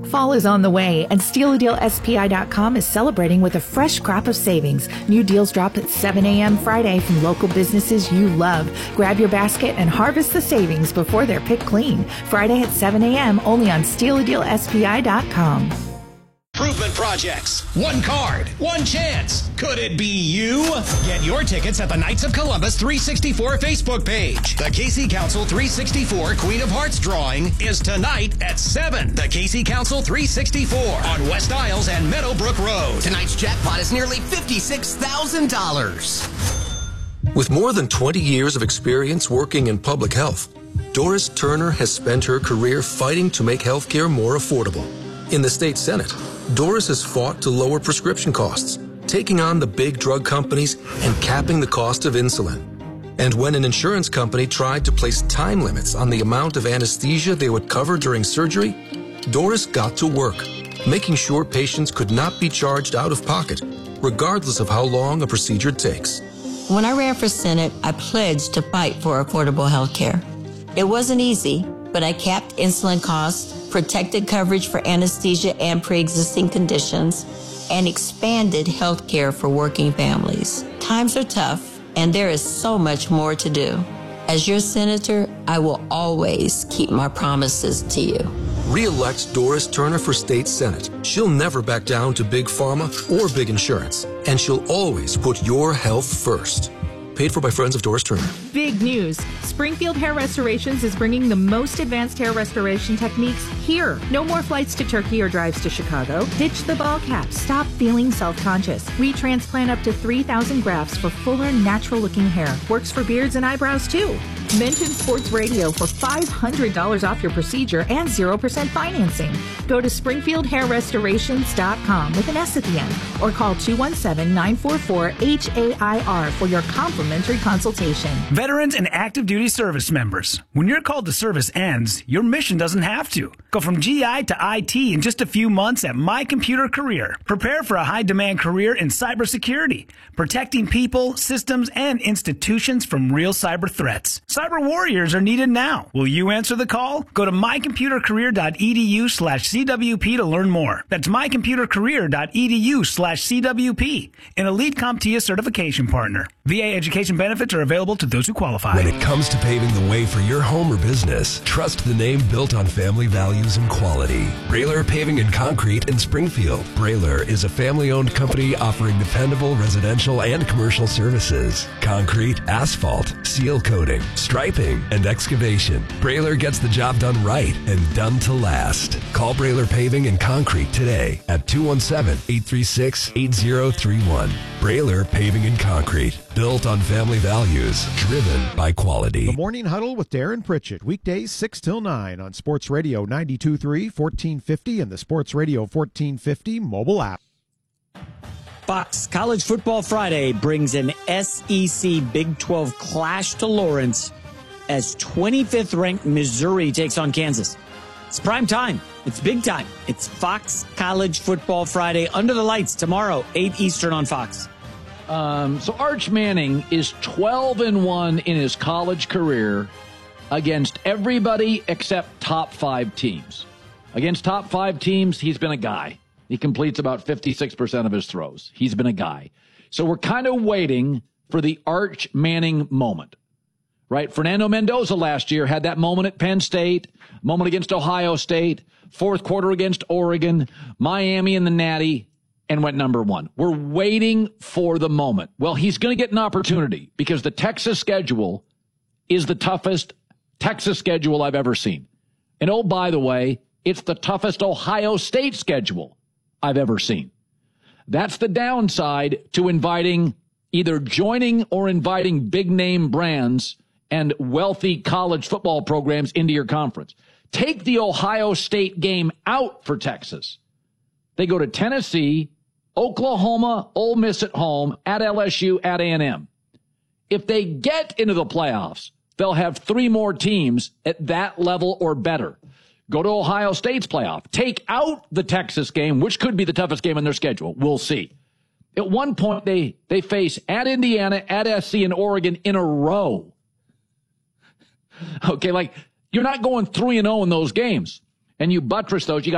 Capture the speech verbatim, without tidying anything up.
Fall is on the way, and Steal a Deal S P I dot com is celebrating with a fresh crop of savings. New deals drop at seven a.m. Friday from local businesses you love. Grab your basket and harvest the savings before they're picked clean. Friday at seven a.m. only on Steal a Deal S P I dot com. Improvement projects. One card, one chance. Could it be you? Get your tickets at the Knights of Columbus three sixty-four Facebook page. The K C Council three sixty-four Queen of Hearts drawing is tonight at seven. The K C Council three sixty-four on West Isles and Meadowbrook Road. Tonight's jackpot is nearly fifty-six thousand dollars. With more than twenty years of experience working in public health, Doris Turner has spent her career fighting to make healthcare more affordable. In the state Senate, Doris has fought to lower prescription costs, taking on the big drug companies and capping the cost of insulin. And when an insurance company tried to place time limits on the amount of anesthesia they would cover during surgery, Doris got to work, making sure patients could not be charged out of pocket, regardless of how long a procedure takes. When I ran for Senate, I pledged to fight for affordable health care. It wasn't easy, but I capped insulin costs, protected coverage for anesthesia and pre-existing conditions, and expanded health care for working families. Times are tough, and there is so much more to do. As your senator, I will always keep my promises to you. Re-elect Doris Turner for state Senate. She'll never back down to big pharma or big insurance, and she'll always put your health first. Paid for by Friends of Doris Turner. Big news. Springfield Hair Restorations is bringing the most advanced hair restoration techniques here. No more flights to Turkey or drives to Chicago. Ditch the ball cap. Stop feeling self-conscious. Retransplant up to three thousand grafts for fuller, natural-looking hair. Works for beards and eyebrows, too. Mention Sports Radio for five hundred dollars off your procedure and zero percent financing. Go to Springfield Hair Restorations dot com with an S at the end or call two one seven, nine four four, H A I R for your complimentary consultation. Veterans and active duty service members, when your call to service ends, your mission doesn't have to. Go from G I to I T in just a few months at My Computer Career. Prepare for a high-demand career in cybersecurity, protecting people, systems, and institutions from real cyber threats. Cyber warriors are needed now. Will you answer the call? Go to my computer career dot e d u slash C W P to learn more. That's my computer career dot e d u slash C W P, an Elite CompTIA certification partner. V A education benefits are available to those who qualify. When it comes to paving the way for your home or business, trust the name built on family values and quality. Brailer Paving and Concrete in Springfield. Brailer is a family-owned company offering dependable residential and commercial services. Concrete, asphalt, seal coating, striping, and excavation. Brailer gets the job done right and done to last. Call Brailer Paving and Concrete today at two one seven, eight three six, eight zero three one. Brailer Paving and Concrete. Built on family values, driven by quality. The Morning Huddle with Darren Pritchett. Weekdays six till nine on Sports Radio ninety-two point three, fourteen fifty, and the Sports Radio fourteen fifty mobile app. Fox College Football Friday brings an S E C Big twelve clash to Lawrence as twenty-fifth ranked Missouri takes on Kansas. It's prime time. It's big time. It's Fox College Football Friday under the lights tomorrow, eight Eastern on Fox. Um, so Arch Manning is twelve and one in his college career against everybody except top five teams. Against top five teams, he's been a guy. He completes about fifty-six percent of his throws. He's been a guy. So we're kind of waiting for the Arch Manning moment, right? Fernando Mendoza last year had that moment at Penn State, moment against Ohio State, fourth quarter against Oregon, Miami in the Natty, and went number one. We're waiting for the moment. Well, he's going to get an opportunity because the Texas schedule is the toughest Texas schedule I've ever seen. And oh, by the way, it's the toughest Ohio State schedule I've ever seen. That's the downside to inviting, either joining or inviting big name brands and wealthy college football programs into your conference. Take the Ohio State game out for Texas. They go to Tennessee, Oklahoma, Ole Miss at home, at L S U, at A and M. If they get into the playoffs, they'll have three more teams at that level or better. Go to Ohio State's playoff. Take out the Texas game, which could be the toughest game on their schedule. We'll see. At one point, they, they face at Indiana, at S C, and Oregon in a row. Okay, like, you're not going three and oh in those games. And you buttress those. You got